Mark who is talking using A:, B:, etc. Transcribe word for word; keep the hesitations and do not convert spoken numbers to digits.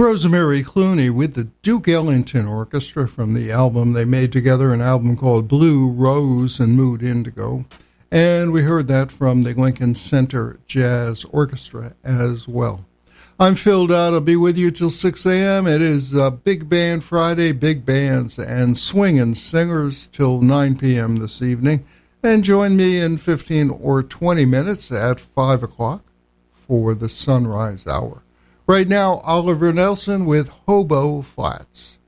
A: Rosemary Clooney with the Duke Ellington Orchestra from the album they made together, an album called Blue Rose and Mood Indigo. And we heard that from the Lincoln Center Jazz Orchestra as well. I'm Phil Dodd. I'll be with you till six a.m. It is uh, Big Band Friday, big bands and swinging singers till nine p.m. this evening. And join me in fifteen or twenty minutes at five o'clock for the Sunrise Hour. Right now, Oliver Nelson with Hobo Flats.